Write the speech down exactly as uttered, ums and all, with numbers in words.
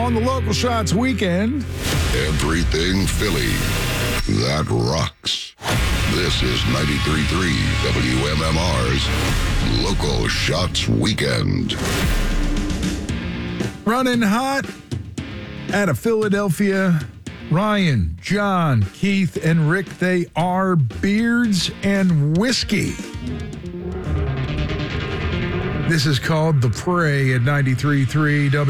on the Local Shots weekend. Everything Philly. That rocks. This is ninety-three point three W M M R's Local Shots Weekend. Running hot out of Philadelphia. Ryan, John, Keith, and Rick, they are Beards and Whiskey. This is called The Prey at ninety-three point three W.